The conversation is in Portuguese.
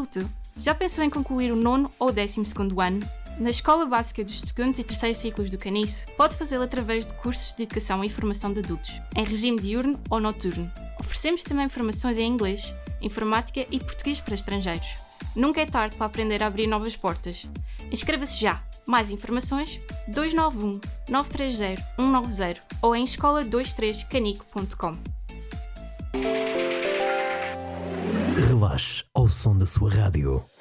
futuro. Já pensou em concluir o 9º ou 12º ano? Na Escola Básica dos 2º e 3º ciclos do Caniço, pode fazê-lo através de cursos de educação e formação de adultos, em regime diurno ou noturno. Oferecemos também formações em inglês, informática e português para estrangeiros. Nunca é tarde para aprender a abrir novas portas. Inscreva-se já! Mais informações 291 930 190 ou em escola23canico.com. Relaxe ao som da sua rádio.